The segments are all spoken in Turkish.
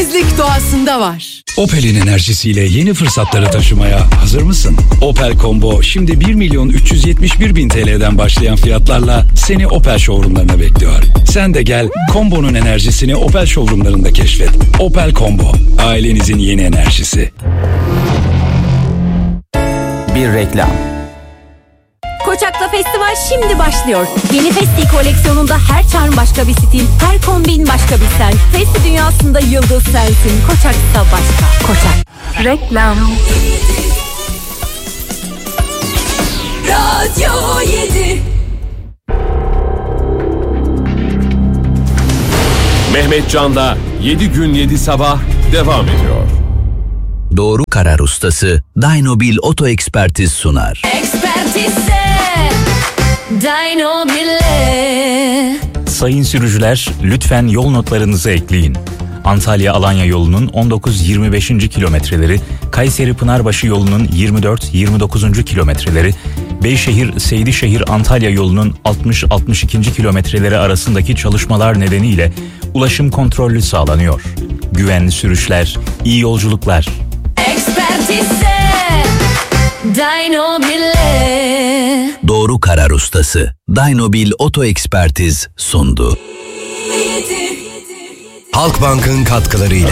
Belirsizlik doğasında var. Opel'in enerjisiyle yeni fırsatları taşımaya hazır mısın? Opel Combo şimdi 1.371.000 TL'den başlayan fiyatlarla seni Opel showroomlarına bekliyor. Sen de gel Combo'nun enerjisini Opel showroomlarında keşfet. Opel Combo, ailenizin yeni enerjisi. Bir reklam. Koçak'ta festival şimdi başlıyor. Yeni Festi koleksiyonunda her charm başka bir stil, her kombin başka bir sen. Festi dünyasında yıldız sensin. Koçak'ta başka. Koçak. Reklam. Radyo 7. Mehmet Can'la 7 gün 7 sabah devam ediyor. Doğru karar ustası Dynobil Oto Ekspertiz sunar. Ekspertise Dynobil'e. Sayın sürücüler, lütfen yol notlarınızı ekleyin. Antalya-Alanya yolunun 19-25. kilometreleri, Kayseri-Pınarbaşı yolunun 24-29. kilometreleri, Beyşehir-Seydişehir-Antalya yolunun 60-62. kilometreleri arasındaki çalışmalar nedeniyle ulaşım kontrollü sağlanıyor. Güvenli sürüşler, iyi yolculuklar. Ekspertise Dynobil'e. Doğru karar ustası Dynobil Oto Ekspertiz sundu. Halkbank'ın katkılarıyla.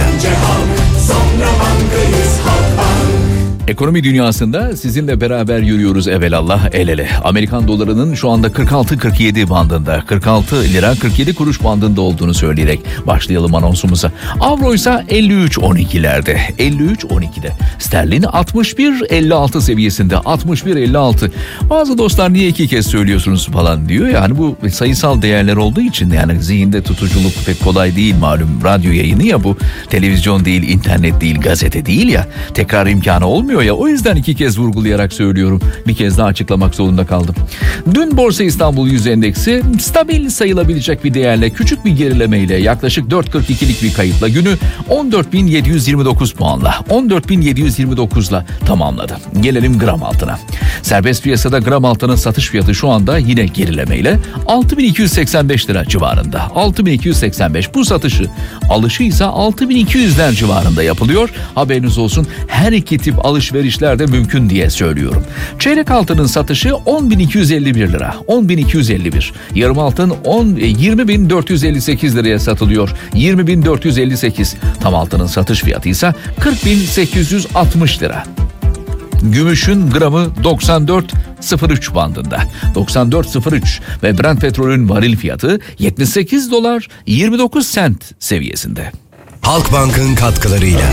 Ekonomi dünyasında sizinle beraber yürüyoruz evelallah el ele. Amerikan dolarının şu anda 46-47 bandında, 46 lira 47 kuruş bandında olduğunu söyleyerek başlayalım anonsumuza. Avro ise 53.12'lerde, 53.12'de. Sterlin 61.56 seviyesinde, 61.56. Bazı dostlar niye iki kez söylüyorsunuz falan diyor. Yani bu sayısal değerler olduğu için yani zihinde tutuculuk pek kolay değil malum. Radyo yayını ya bu, televizyon değil, internet değil, gazete değil ya. Tekrar imkanı olmuyor ya, o yüzden iki kez vurgulayarak söylüyorum. Bir kez daha açıklamak zorunda kaldım. Dün Borsa İstanbul 100 endeksi stabil sayılabilecek bir değerle, küçük bir gerilemeyle, yaklaşık 4.42'lik bir kayıpla günü 14.729 puanla, 14.729'la tamamladı. Gelelim gram altına. Serbest piyasada gram altının satış fiyatı şu anda yine gerilemeyle 6.285 lira civarında. 6.285 bu satışı, alışı ise 6.200'ler civarında yapılıyor. Haberiniz olsun, her iki tip alışverişler de mümkün diye söylüyorum. Çeyrek altının satışı 10.251 lira. 10.251. Yarım altın 20.458 liraya satılıyor. 20.458. Tam altının satış fiyatı ise 40.860 lira. Gümüşün gramı 94.03 bandında. 94.03 ve Brent petrolün varil fiyatı 78 dolar 29 sent seviyesinde. Halkbank'ın katkılarıyla.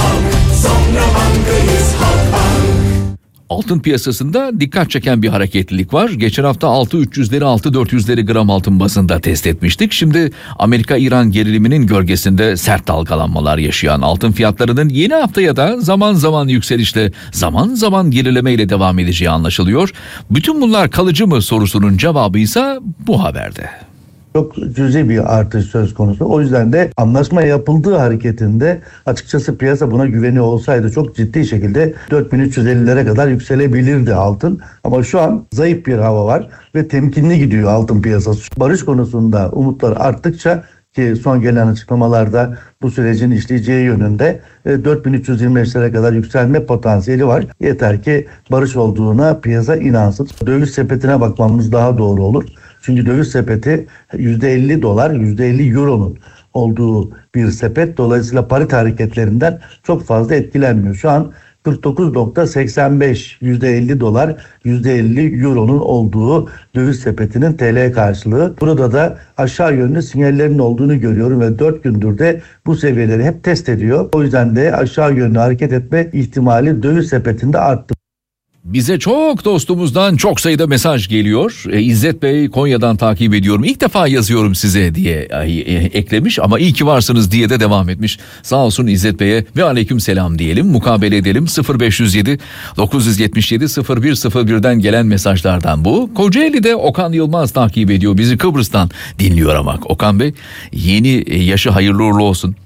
Altın piyasasında dikkat çeken bir hareketlilik var. Geçen hafta 6.300'leri 6.400'leri gram altın bazında test etmiştik. Şimdi Amerika-İran geriliminin gölgesinde sert dalgalanmalar yaşayan altın fiyatlarının yeni haftaya da zaman zaman yükselişle, zaman zaman gerilemeyle devam edeceği anlaşılıyor. Bütün bunlar kalıcı mı sorusunun cevabı ise bu haberde. Çok cüzi bir artış söz konusu. O yüzden de anlaşma yapıldığı hareketinde açıkçası piyasa buna güveniyor olsaydı çok ciddi şekilde 4.350'lere kadar yükselebilirdi altın. Ama şu an zayıf bir hava var ve temkinli gidiyor altın piyasası. Barış konusunda umutlar arttıkça, ki son gelen açıklamalarda bu sürecin işleyeceği yönünde 4.325'lere kadar yükselme potansiyeli var. Yeter ki barış olduğuna piyasa inansın. Döviz sepetine bakmamız daha doğru olur. Çünkü döviz sepeti %50 dolar, %50 euronun olduğu bir sepet. Dolayısıyla parite hareketlerinden çok fazla etkilenmiyor. Şu an 49.85 %50 dolar, %50 euronun olduğu döviz sepetinin TL karşılığı. Burada da aşağı yönlü sinyallerin olduğunu görüyorum ve 4 gündür de bu seviyeleri hep test ediyor. O yüzden de aşağı yönlü hareket etme ihtimali döviz sepetinde arttı. Bize çok dostumuzdan çok sayıda mesaj geliyor. İzzet Bey, Konya'dan takip ediyorum. İlk defa yazıyorum size diye eklemiş ama iyi ki varsınız diye de devam etmiş. Sağ olsun İzzet Bey'e ve aleyküm selam diyelim. Mukabele edelim. 0507 977 0101'den gelen mesajlardan bu. Kocaeli'de Okan Yılmaz takip ediyor. Bizi Kıbrıs'tan dinliyor ama Okan Bey, yeni yaşı hayırlı uğurlu olsun.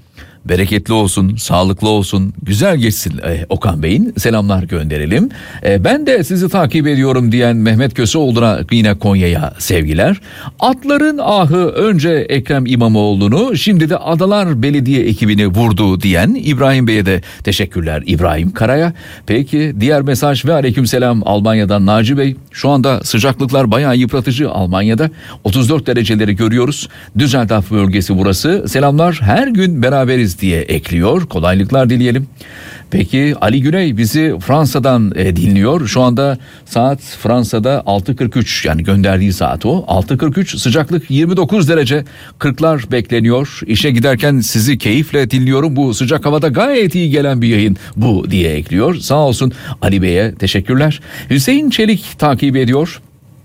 bereketli olsun, sağlıklı olsun, güzel geçsin. Okan Bey'in selamlar gönderelim. Ben de sizi takip ediyorum diyen Mehmet Köseoğlu'na yine Konya'ya sevgiler. Atların ahı önce Ekrem İmamoğlu'nu, şimdi de Adalar Belediye ekibini vurdu diyen İbrahim Bey'e de teşekkürler İbrahim Kara'ya. Peki diğer mesaj ve aleykümselam Almanya'dan Naci Bey. Şu anda sıcaklıklar bayağı yıpratıcı Almanya'da. 34 dereceleri görüyoruz. Düsseldorf bölgesi burası. Selamlar, her gün beraberiz diye ekliyor. Kolaylıklar dileyelim. Peki Ali Güney bizi Fransa'dan dinliyor. Şu anda saat Fransa'da 6.43, yani gönderdiği saat o. 6.43, sıcaklık 29 derece, 40'lar bekleniyor. İşe giderken sizi keyifle dinliyorum. Bu sıcak havada gayet iyi gelen bir yayın bu diye ekliyor. Sağ olsun Ali Bey'e teşekkürler. Hüseyin Çelik takip ediyor.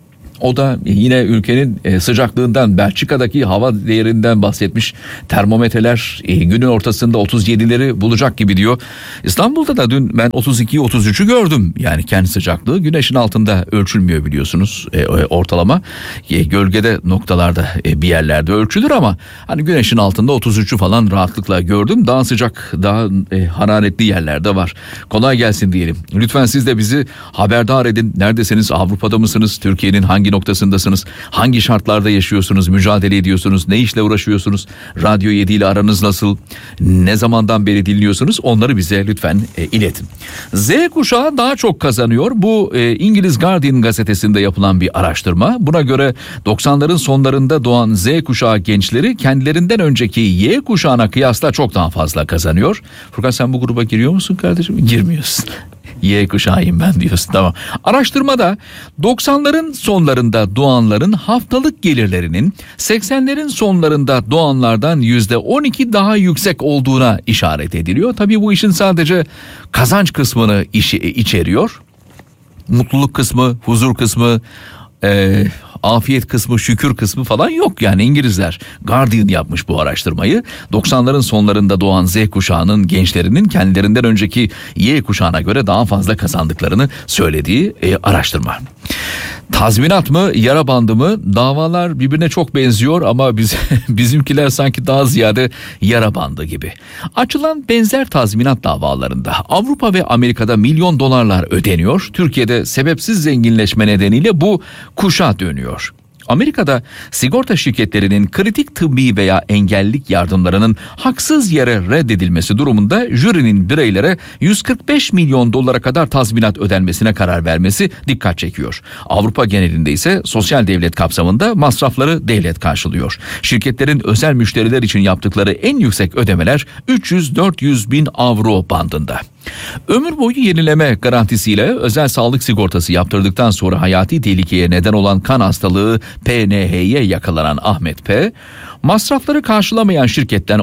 O da yine ülkenin sıcaklığından, Belçika'daki hava değerinden bahsetmiş. Termometreler günün ortasında 37'leri bulacak gibi diyor. İstanbul'da da dün ben 32-33'ü gördüm. Yani kendi sıcaklığı güneşin altında ölçülmüyor biliyorsunuz ortalama. Gölgede noktalarda bir yerlerde ölçülür ama hani güneşin altında 33'ü falan rahatlıkla gördüm. Daha sıcak, daha hararetli yerlerde var. Kolay gelsin diyelim. Lütfen siz de bizi haberdar edin. Neredesiniz? Avrupa'da mısınız? Türkiye'nin hangi noktasındasınız? Hangi şartlarda yaşıyorsunuz? Mücadele ediyorsunuz? Ne işle uğraşıyorsunuz? Radyo 7 ile aranız nasıl? Ne zamandan beri dinliyorsunuz? Onları bize lütfen iletin. Z kuşağı daha çok kazanıyor. Bu İngiliz Guardian gazetesinde yapılan bir araştırma. Buna göre 90'ların sonlarında doğan Z kuşağı gençleri kendilerinden önceki Y kuşağına kıyasla çok daha fazla kazanıyor. Furkan, sen bu gruba giriyor musun kardeşim? Girmiyorsun. Y kuşağıyım ben diyorsun, tamam. Araştırmada 90'ların sonlarında doğanların haftalık gelirlerinin 80'lerin sonlarında doğanlardan %12 daha yüksek olduğuna işaret ediliyor. Tabii bu işin sadece kazanç kısmını içeriyor. Mutluluk kısmı, huzur kısmı, afiyet kısmı, şükür kısmı falan yok. Yani İngilizler, Guardian yapmış bu araştırmayı. 90'ların sonlarında doğan Z kuşağının gençlerinin kendilerinden önceki Y kuşağına göre daha fazla kazandıklarını söylediği araştırma. Tazminat mı, yara bandı mı? Davalar birbirine çok benziyor ama bizimkiler sanki daha ziyade yara bandı gibi. Açılan benzer tazminat davalarında Avrupa ve Amerika'da milyon dolarlar ödeniyor. Türkiye'de sebepsiz zenginleşme nedeniyle bu kuşa dönüyor. Amerika'da sigorta şirketlerinin kritik tıbbi veya engellilik yardımlarının haksız yere reddedilmesi durumunda jürinin bireylere 145 milyon dolara kadar tazminat ödenmesine karar vermesi dikkat çekiyor. Avrupa genelinde ise sosyal devlet kapsamında masrafları devlet karşılıyor. Şirketlerin özel müşteriler için yaptıkları en yüksek ödemeler 300-400 bin avro bandında. Ömür boyu yenileme garantisiyle özel sağlık sigortası yaptırdıktan sonra hayati tehlikeye neden olan kan hastalığı PNH'ye yakalanan Ahmet P., masrafları karşılamayan şirketten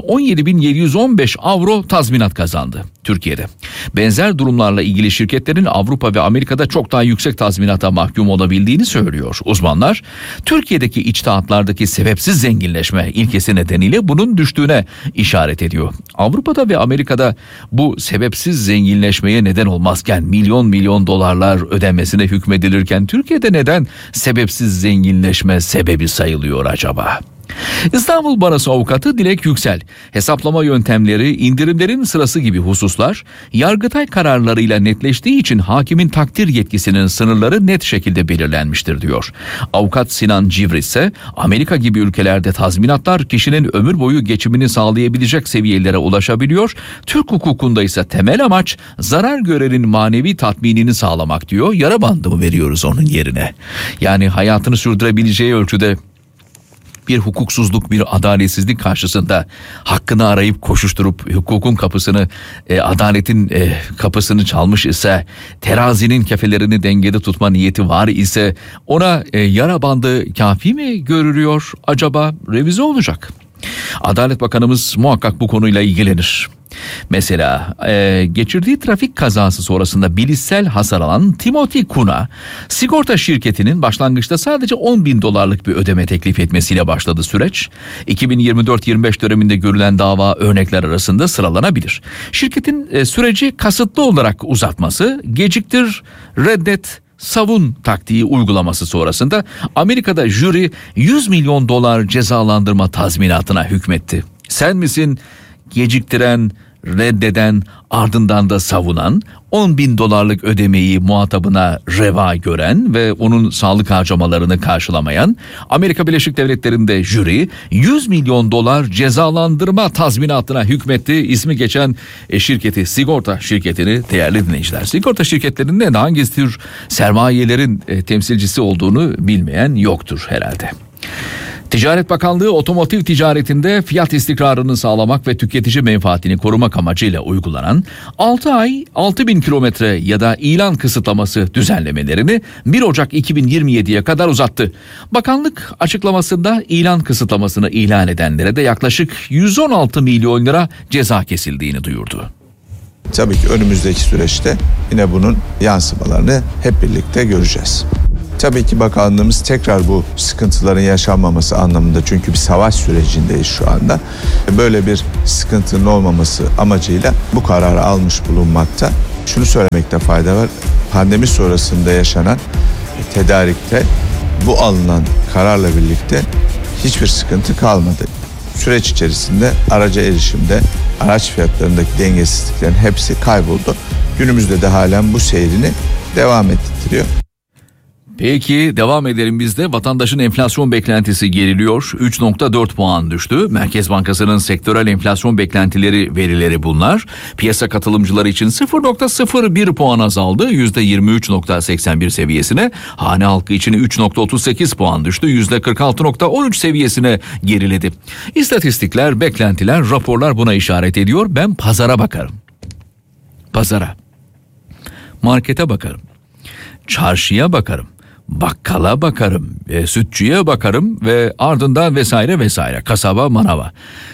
17.715 avro tazminat kazandı Türkiye'de. Benzer durumlarla ilgili şirketlerin Avrupa ve Amerika'da çok daha yüksek tazminata mahkum olabildiğini söylüyor uzmanlar. Türkiye'deki içtihatlardaki sebepsiz zenginleşme ilkesi nedeniyle bunun düştüğüne işaret ediyor. Avrupa'da ve Amerika'da bu sebepsiz zenginleşmeye neden olmazken milyon dolarlar ödenmesine hükmedilirken Türkiye'de neden sebepsiz zenginleşme sebebi sayılıyor acaba? İstanbul Barosu Avukatı Dilek Yüksel, hesaplama yöntemleri, indirimlerin sırası gibi hususlar Yargıtay kararlarıyla netleştiği için hakimin takdir yetkisinin sınırları net şekilde belirlenmiştir diyor. Avukat Sinan Civri ise Amerika gibi ülkelerde tazminatlar kişinin ömür boyu geçimini sağlayabilecek seviyelere ulaşabiliyor. Türk hukukunda ise temel amaç zarar görenin manevi tatminini sağlamak diyor. Yara bandı mı veriyoruz onun yerine? Yani hayatını sürdürebileceği ölçüde bir hukuksuzluk, bir adaletsizlik karşısında hakkını arayıp koşuşturup hukukun kapısını, adaletin kapısını çalmış ise, terazinin kefelerini dengede tutma niyeti var ise ona yara bandı kafi mi görülüyor acaba? Revize olacak. Adalet Bakanımız muhakkak bu konuyla ilgilenir. Mesela geçirdiği trafik kazası sonrasında bilişsel hasar alan Timothy Kuna, sigorta şirketinin başlangıçta sadece 10 bin dolarlık bir ödeme teklif etmesiyle başladı süreç. 2024-25 döneminde görülen dava örnekler arasında sıralanabilir. Şirketin süreci kasıtlı olarak uzatması, geciktir, reddet, savun taktiği uygulaması sonrasında Amerika'da jüri 100 milyon dolar cezalandırma tazminatına hükmetti. Sen misin geciktiren, reddeden, ardından da savunan, $10.000 ödemeyi muhatabına reva gören ve onun sağlık harcamalarını karşılamayan, Amerika Birleşik Devletleri'nde jüri $100 milyon cezalandırma tazminatına hükmetti. İsmi geçen şirketi, sigorta şirketini, değerli dinleyiciler. Sigorta şirketlerinin de hangi tür sermayelerin temsilcisi olduğunu bilmeyen yoktur herhalde. Ticaret Bakanlığı otomotiv ticaretinde fiyat istikrarını sağlamak ve tüketici menfaatini korumak amacıyla uygulanan 6 ay 6.000 kilometre ya da ilan kısıtlaması düzenlemelerini 1 Ocak 2027'ye kadar uzattı. Bakanlık açıklamasında ilan kısıtlamasını ilan edenlere de yaklaşık 116 milyon lira ceza kesildiğini duyurdu. Tabii ki önümüzdeki süreçte yine bunun yansımalarını hep birlikte göreceğiz. Tabii ki bakanlığımız tekrar bu sıkıntıların yaşanmaması anlamında, çünkü bir savaş sürecindeyiz şu anda. Böyle bir sıkıntının olmaması amacıyla bu kararı almış bulunmakta. Şunu söylemekte fayda var. Pandemi sonrasında yaşanan tedarikte bu alınan kararla birlikte hiçbir sıkıntı kalmadı. Süreç içerisinde araca erişimde, araç fiyatlarındaki dengesizliklerin hepsi kayboldu. Günümüzde de halen bu seyrini devam ettiriyor. Peki devam edelim biz de. Vatandaşın enflasyon beklentisi geriliyor. 3.4 puan düştü. Merkez Bankası'nın sektörel enflasyon beklentileri verileri bunlar. Piyasa katılımcıları için 0.01 puan azaldı. %23.81 seviyesine. Hane halkı için 3.38 puan düştü. %46.13 seviyesine geriledi. İstatistikler, beklentiler, raporlar buna işaret ediyor. Ben pazara bakarım. Pazara. Markete bakarım. Çarşıya bakarım. Bakkala bakarım, sütçüye bakarım ve ardından vesaire kasaba, manava.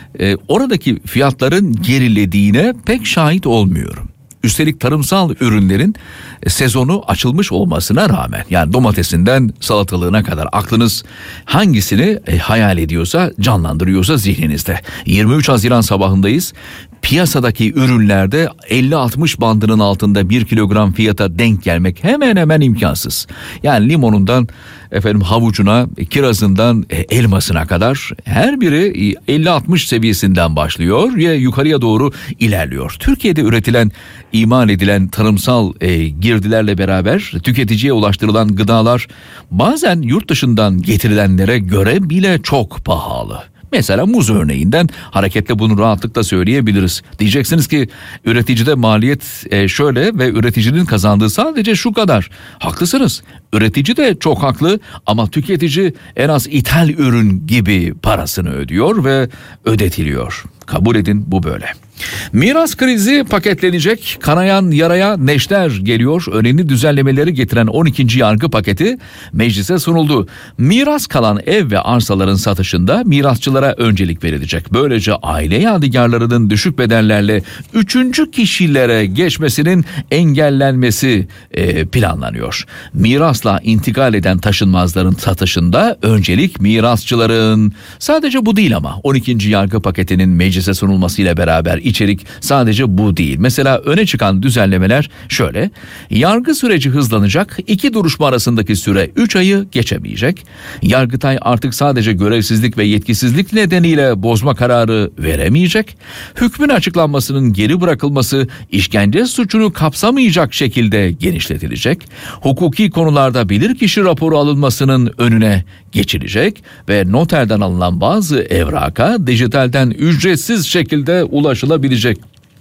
Oradaki fiyatların gerilediğine pek şahit olmuyorum. Üstelik tarımsal ürünlerin sezonu açılmış olmasına rağmen, yani domatesinden salatalığına kadar aklınız hangisini hayal ediyorsa, canlandırıyorsa zihninizde. 23 Haziran sabahındayız. Piyasadaki ürünlerde 50-60 bandının altında 1 kilogram fiyata denk gelmek hemen hemen imkansız. Yani limonundan havucuna, kirazından elmasına kadar her biri 50-60 seviyesinden başlıyor ve yukarıya doğru ilerliyor. Türkiye'de üretilen, imal edilen tarımsal girdilerle beraber tüketiciye ulaştırılan gıdalar bazen yurt dışından getirilenlere göre bile çok pahalı. Mesela muz örneğinden hareketle bunu rahatlıkla söyleyebiliriz. Diyeceksiniz ki üreticide maliyet şöyle ve üreticinin kazandığı sadece şu kadar. Haklısınız. Üretici de çok haklı ama tüketici en az ithal ürün gibi parasını ödüyor ve ödetiliyor. Kabul edin, bu böyle. Miras krizi paketlenecek. Kanayan yaraya neşter geliyor. Önemli düzenlemeleri getiren 12. yargı paketi meclise sunuldu. Miras kalan ev ve arsaların satışında mirasçılara öncelik verilecek. Böylece aile yadigarlarının düşük bedellerle 3. kişilere geçmesinin engellenmesi planlanıyor. Mirasla intikal eden taşınmazların satışında öncelik mirasçıların. Sadece bu değil ama 12. yargı paketinin meclise sunulmasıyla beraber içerik sadece bu değil. Mesela öne çıkan düzenlemeler şöyle: yargı süreci hızlanacak, 2 duruşma arasındaki süre 3 ayı geçemeyecek. Yargıtay artık sadece görevsizlik ve yetkisizlik nedeniyle bozma kararı veremeyecek. Hükmün açıklanmasının geri bırakılması işkence suçunu kapsamayacak şekilde genişletilecek. Hukuki konularda bilirkişi raporu alınmasının önüne geçilecek ve noterden alınan bazı evraka dijitalden ücretsiz şekilde ulaşılabilecek.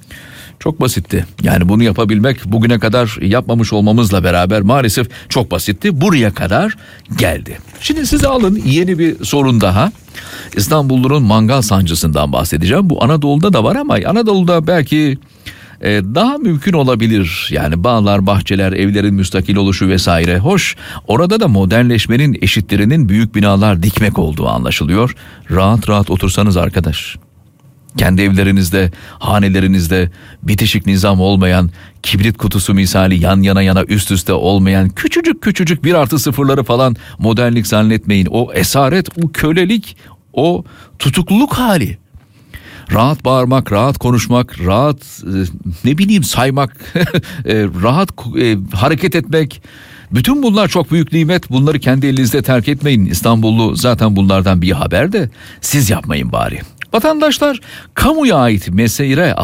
Çok basitti. Yani bunu yapabilmek bugüne kadar yapmamış olmamızla beraber maalesef çok basitti. Buraya kadar geldi. Şimdi size alın yeni bir sorun daha. İstanbulluların mangal sancısından bahsedeceğim. Bu Anadolu'da da var ama Anadolu'da belki daha mümkün olabilir. Yani bağlar, bahçeler, evlerin müstakil oluşu vesaire. Hoş, orada da modernleşmenin eşitlerinin büyük binalar dikmek olduğu anlaşılıyor. Rahat rahat otursanız arkadaş. Kendi evlerinizde, hanelerinizde bitişik nizam olmayan, kibrit kutusu misali yan yana üst üste olmayan küçücük 1+0'ları falan modernlik zannetmeyin. O esaret, o kölelik, o tutukluluk hali. Rahat bağırmak, rahat konuşmak, rahat saymak, rahat hareket etmek. Bütün bunlar çok büyük nimet. Bunları kendi elinizde terk etmeyin. İstanbullu zaten bunlardan bir haber de siz yapmayın bari. Vatandaşlar kamuya ait mesire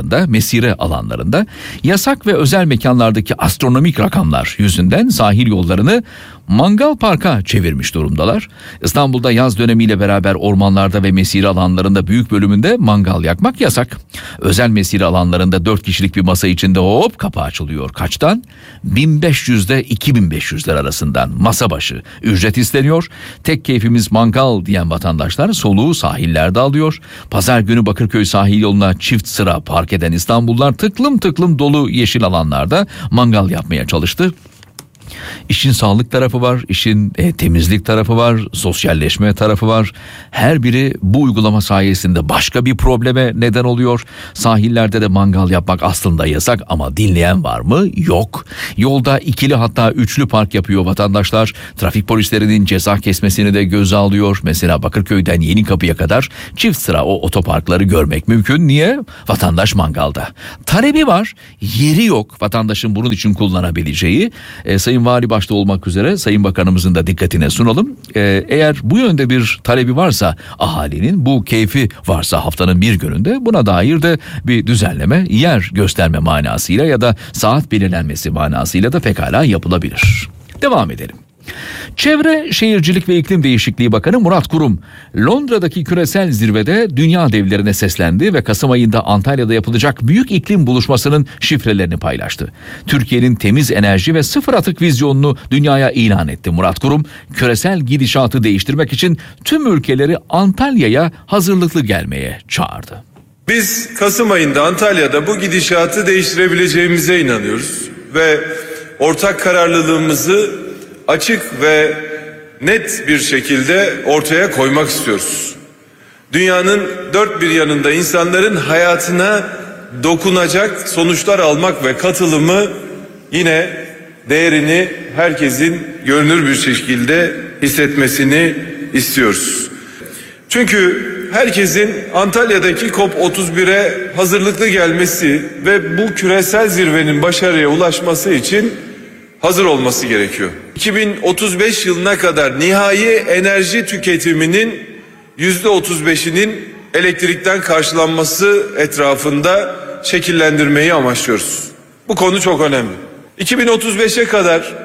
alanlarında yasak ve özel mekanlardaki astronomik rakamlar yüzünden sahil yollarını mangal parka çevirmiş durumdalar. İstanbul'da yaz dönemiyle beraber ormanlarda ve mesire alanlarında büyük bölümünde mangal yakmak yasak. Özel mesire alanlarında 4 kişilik bir masa içinde hop kapı açılıyor. Kaçtan? 1500'de 2500'ler arasından masa başı ücret isteniyor. Tek keyfimiz mangal diyen vatandaşlar soluğu sahillerde alıyor. Pazar günü Bakırköy sahil yoluna çift sıra park eden İstanbullular tıklım tıklım dolu yeşil alanlarda mangal yapmaya çalıştı. İşin sağlık tarafı var, işin temizlik tarafı var, sosyalleşme tarafı var. Her biri bu uygulama sayesinde başka bir probleme neden oluyor. Sahillerde de mangal yapmak aslında yasak ama dinleyen var mı? Yok. Yolda ikili hatta üçlü park yapıyor vatandaşlar. Trafik polislerinin ceza kesmesini de göze alıyor. Mesela Bakırköy'den Yenikapı'ya kadar çift sıra o otoparkları görmek mümkün. Niye? Vatandaş mangalda. Talebi var, yeri yok vatandaşın bunun için kullanabileceği. Sayın Vali başta olmak üzere Sayın Bakanımızın da dikkatine sunalım. Eğer bu yönde bir talebi varsa ahalinin, bu keyfi varsa haftanın bir gününde buna dair de bir düzenleme, yer gösterme manasıyla ya da saat belirlenmesi manasıyla da pekala yapılabilir. Devam edelim. Çevre, Şehircilik ve İklim Değişikliği Bakanı Murat Kurum, Londra'daki küresel zirvede dünya devlerine seslendi ve Kasım ayında Antalya'da yapılacak büyük iklim buluşmasının şifrelerini paylaştı. Türkiye'nin temiz enerji ve sıfır atık vizyonunu dünyaya ilan etti Murat Kurum. Küresel gidişatı değiştirmek için tüm ülkeleri Antalya'ya hazırlıklı gelmeye çağırdı. Biz Kasım ayında Antalya'da bu gidişatı değiştirebileceğimize inanıyoruz ve ortak kararlılığımızı açık ve net bir şekilde ortaya koymak istiyoruz. Dünyanın dört bir yanında insanların hayatına dokunacak sonuçlar almak ve katılımı yine değerini herkesin görünür bir şekilde hissetmesini istiyoruz. Çünkü herkesin Antalya'daki COP31'e hazırlıklı gelmesi ve bu küresel zirvenin başarıya ulaşması için hazır olması gerekiyor. 2035 yılına kadar nihai enerji tüketiminin %35'inin elektrikten karşılanması etrafında şekillendirmeyi amaçlıyoruz. Bu konu çok önemli. 2035'e kadar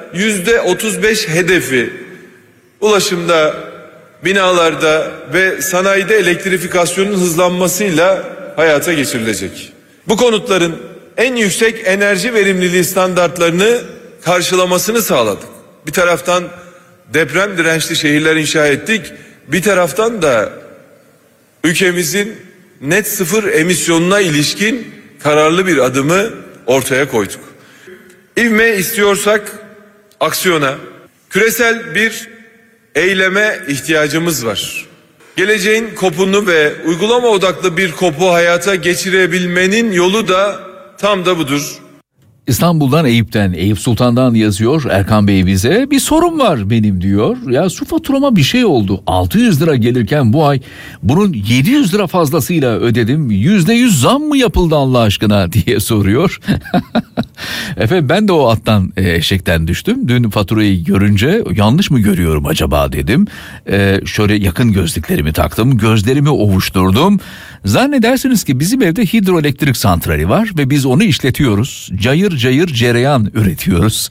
%35 hedefi ulaşımda, binalarda ve sanayide elektrifikasyonun hızlanmasıyla hayata geçirilecek. Bu konutların en yüksek enerji verimliliği standartlarını karşılamasını sağladık. Bir taraftan deprem dirençli şehirler inşa ettik. Bir taraftan da ülkemizin net sıfır emisyonuna ilişkin kararlı bir adımı ortaya koyduk. İvme istiyorsak aksiyona, küresel bir eyleme ihtiyacımız var. Geleceğin COP'unu ve uygulama odaklı bir COP'u hayata geçirebilmenin yolu da tam da budur. İstanbul'dan Eyüp Sultan'dan yazıyor Erkan Bey bize. Bir sorun var benim diyor. Ya su faturama bir şey oldu. 600 lira gelirken bu ay bunun 700 lira fazlasıyla ödedim. %100 zam mı yapıldı Allah aşkına diye soruyor. Efendim ben de o attan eşekten düştüm. Dün faturayı görünce yanlış mı görüyorum acaba dedim. Şöyle yakın gözlüklerimi taktım. Gözlerimi ovuşturdum. Zannedersiniz ki bizim evde hidroelektrik santrali var ve biz onu işletiyoruz. Cayır cayır cereyan üretiyoruz.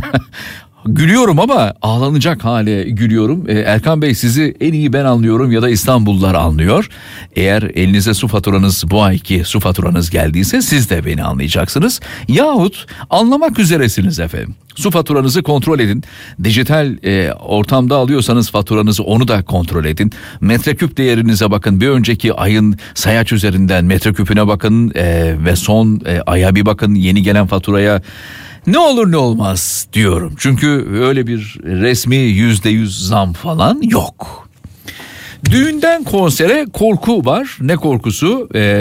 Gülüyorum ama ağlanacak hale gülüyorum. Erkan Bey sizi en iyi ben anlıyorum ya da İstanbullular anlıyor. Eğer elinize su faturanız, bu ayki su faturanız geldiyse siz de beni anlayacaksınız. Yahut anlamak üzeresiniz efendim. Su faturanızı kontrol edin. Dijital ortamda alıyorsanız faturanızı onu da kontrol edin. Metreküp değerinize bakın. Bir önceki ayın sayaç üzerinden metreküpüne bakın ve son aya bir bakın, yeni gelen faturaya. Ne olur ne olmaz diyorum. Çünkü öyle bir resmi %100 zam falan yok. Düğünden konsere korku var. Ne korkusu?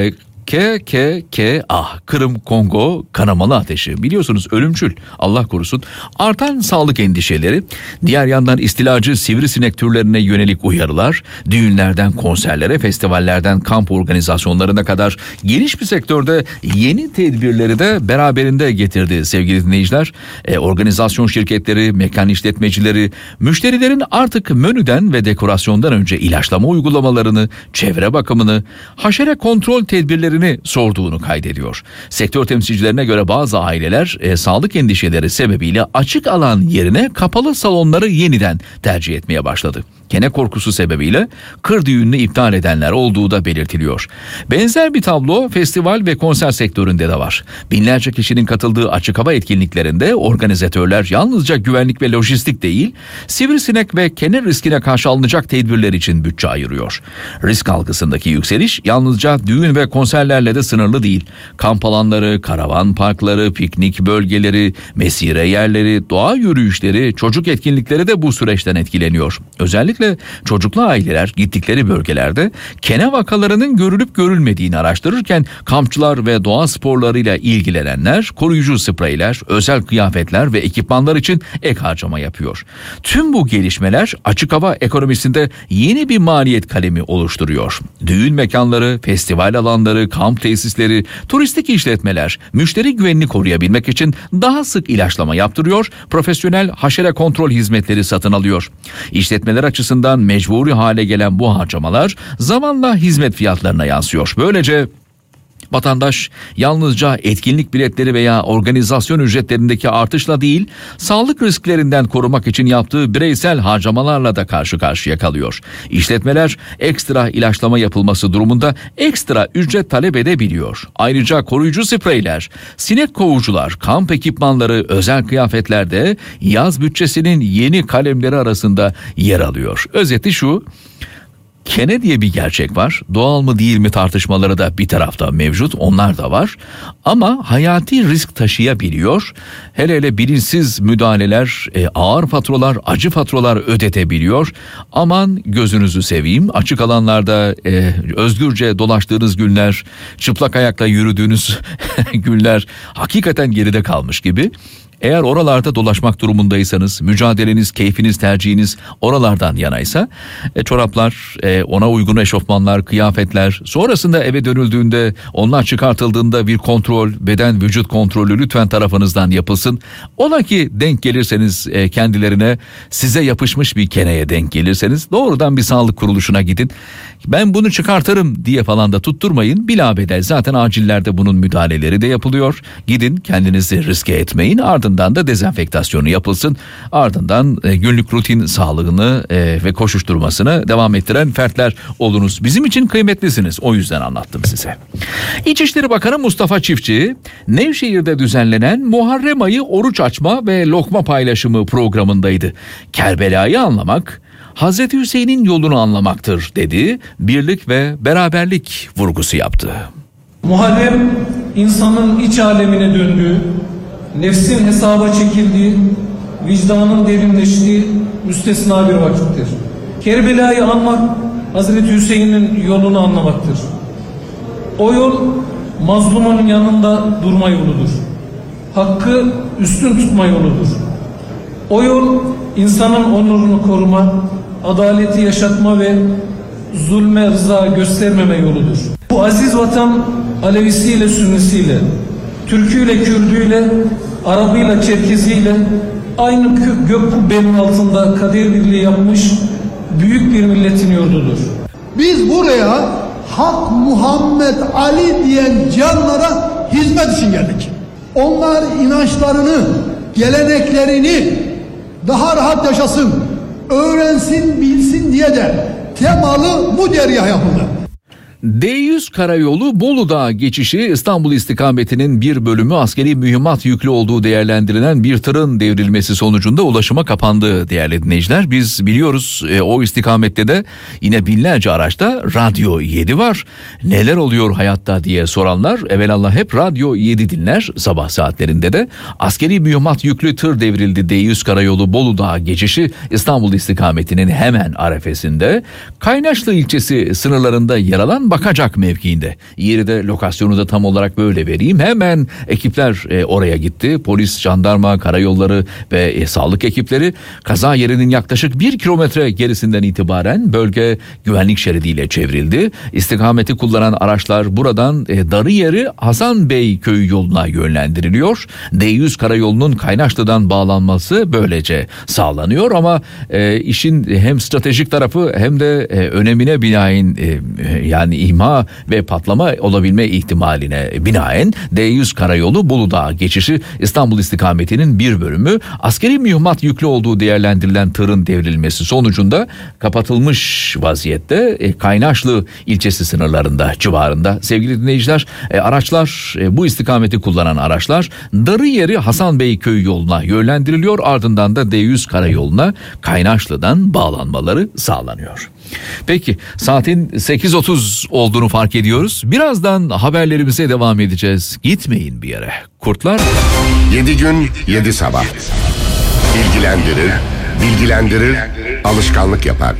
KKK, Kırım Kongo kanamalı ateşi. Biliyorsunuz ölümcül, Allah korusun. Artan sağlık endişeleri, diğer yandan istilacı sivrisinek türlerine yönelik uyarılar, düğünlerden konserlere, festivallerden kamp organizasyonlarına kadar geniş bir sektörde yeni tedbirleri de beraberinde getirdi sevgili dinleyiciler. Organizasyon şirketleri, mekan işletmecileri, müşterilerin artık menüden ve dekorasyondan önce ilaçlama uygulamalarını, çevre bakımını, haşere kontrol tedbirlerini sorduğunu kaydediyor. Sektör temsilcilerine göre bazı aileler sağlık endişeleri sebebiyle açık alan yerine kapalı salonları yeniden tercih etmeye başladı. Kene korkusu sebebiyle kır düğününü iptal edenler olduğu da belirtiliyor. Benzer bir tablo festival ve konser sektöründe de var. Binlerce kişinin katıldığı açık hava etkinliklerinde organizatörler yalnızca güvenlik ve lojistik değil, sivrisinek ve kene riskine karşı alınacak tedbirler için bütçe ayırıyor. Risk algısındaki yükseliş yalnızca düğün ve konserlerle de sınırlı değil. Kamp alanları, karavan parkları, piknik bölgeleri, mesire yerleri, doğa yürüyüşleri, çocuk etkinlikleri de bu süreçten etkileniyor. Özellikle çocuklu aileler gittikleri bölgelerde kene vakalarının görülüp görülmediğini araştırırken kampçılar ve doğa sporlarıyla ilgilenenler koruyucu spreyler, özel kıyafetler ve ekipmanlar için ek harcama yapıyor. Tüm bu gelişmeler açık hava ekonomisinde yeni bir maliyet kalemi oluşturuyor. Düğün mekanları, festival alanları, kamp tesisleri, turistik işletmeler müşteri güvenini koruyabilmek için daha sık ilaçlama yaptırıyor, profesyonel haşere kontrol hizmetleri satın alıyor. İşletmeler açısından mecburi hale gelen bu harcamalar zamanla hizmet fiyatlarına yansıyor. Böylece vatandaş yalnızca etkinlik biletleri veya organizasyon ücretlerindeki artışla değil, sağlık risklerinden korumak için yaptığı bireysel harcamalarla da karşı karşıya kalıyor. İşletmeler ekstra ilaçlama yapılması durumunda ekstra ücret talep edebiliyor. Ayrıca koruyucu spreyler, sinek kovucular, kamp ekipmanları, özel kıyafetler de yaz bütçesinin yeni kalemleri arasında yer alıyor. Özeti şu: kene diye bir gerçek var. Doğal mı değil mi tartışmaları da bir tarafta mevcut. Onlar da var. Ama hayati risk taşıyabiliyor. Hele hele bilinçsiz müdahaleler ağır faturalar, acı faturalar ödetebiliyor. Aman gözünüzü seveyim. Açık alanlarda özgürce dolaştığınız günler, çıplak ayakla yürüdüğünüz günler hakikaten geride kalmış gibi. Eğer oralarda dolaşmak durumundaysanız, mücadeleniz, keyfiniz, tercihiniz oralardan yanaysa çoraplar, ona uygun eşofmanlar, kıyafetler, sonrasında eve dönüldüğünde, onlar çıkartıldığında bir kontrol, beden vücut kontrolü lütfen tarafınızdan yapılsın. Ola ki denk gelirseniz kendilerine, size yapışmış bir keneye denk gelirseniz doğrudan bir sağlık kuruluşuna gidin. Ben bunu çıkartırım diye falan da tutturmayın. Bilabedel zaten acillerde bunun müdahaleleri de yapılıyor. Gidin, kendinizi riske etmeyin. Ardından da dezenfektasyonu yapılsın. Ardından günlük rutin sağlığını ve koşuşturmasını devam ettiren fertler olunuz. Bizim için kıymetlisiniz. O yüzden anlattım size. İçişleri Bakanı Mustafa Çiftçi, Nevşehir'de düzenlenen Muharrem ayı oruç açma ve lokma paylaşımı programındaydı. Kerbela'yı anlamak, Hazreti Hüseyin'in yolunu anlamaktır dedi, birlik ve beraberlik vurgusu yaptı. Muharrem, insanın iç alemine döndüğü, nefsin hesaba çekildiği, vicdanın derinleştiği müstesna bir vakittir. Kerbela'yı anmak, Hazreti Hüseyin'in yolunu anlamaktır. O yol, mazlumun yanında durma yoludur. Hakkı üstün tutma yoludur. O yol, insanın onurunu koruma, adaleti yaşatma ve zulme rıza göstermeme yoludur. Bu aziz vatan Alevisiyle, Sünnisiyle, Türküyle, Kürdüyle, Arabıyla, Çerkeziyle aynı gök kubbenin altında kader birliği yapmış büyük bir milletin yurdudur. Biz buraya Hak Muhammed Ali diyen canlara hizmet için geldik. Onlar inançlarını, geleneklerini daha rahat yaşasın, öğrensin, bilsin diye de temalı bu dergah yapıldı. D100 karayolu Bolu Dağı geçişi İstanbul istikametinin bir bölümü askeri mühimmat yüklü olduğu değerlendirilen bir tırın devrilmesi sonucunda ulaşıma kapandı değerli dinleyiciler. Biz biliyoruz o istikamette de yine binlerce araçta Radyo 7 var. Neler oluyor hayatta diye soranlar evelallah hep Radyo 7 dinler. Sabah saatlerinde de askeri mühimmat yüklü tır devrildi. D100 karayolu Bolu Dağı geçişi İstanbul istikametinin hemen arefesinde. Kaynaşlı ilçesi sınırlarında yer alan Orman Bakacak mevkiinde. Yeri de, lokasyonu da tam olarak böyle vereyim. Hemen ekipler oraya gitti. Polis, jandarma, karayolları ve sağlık ekipleri kaza yerinin yaklaşık 1 kilometre gerisinden itibaren bölge güvenlik şeridiyle çevrildi. İstikameti kullanan araçlar buradan Darıyeri Hasan Bey köyü yoluna yönlendiriliyor. D100 karayolunun Kaynaşlı'dan bağlanması böylece sağlanıyor ama işin hem stratejik tarafı hem de önemine binaen yani imha ve patlama olabilme ihtimaline binaen D100 karayolu Buludağ geçişi İstanbul istikametinin bir bölümü askeri mühimmat yüklü olduğu değerlendirilen tırın devrilmesi sonucunda kapatılmış vaziyette Kaynaşlı ilçesi sınırlarında civarında. Sevgili dinleyiciler, araçlar, bu istikameti kullanan araçlar Darıyeri Hasan Bey köyü yoluna yönlendiriliyor, ardından da D100 karayoluna Kaynaşlı'dan bağlanmaları sağlanıyor. Peki, saatin 8.30 olduğunu fark ediyoruz. Birazdan haberlerimize devam edeceğiz. Gitmeyin bir yere. Kurtlar 7 gün 7 sabah. Bilgilendirir, alışkanlık yapar.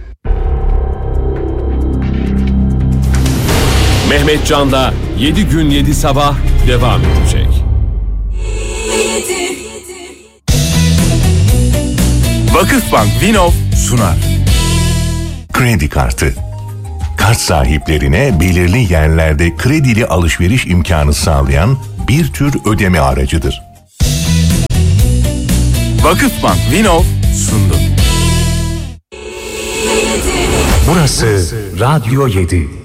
Mehmet Can'da 7 gün 7 sabah devam edecek. Vakıfbank Vinov sunar. Kredi kartı. Kart sahiplerine belirli yerlerde kredili alışveriş imkanı sağlayan bir tür ödeme aracıdır. Vakıfbank Vinov sundu. Burası Radyo 7.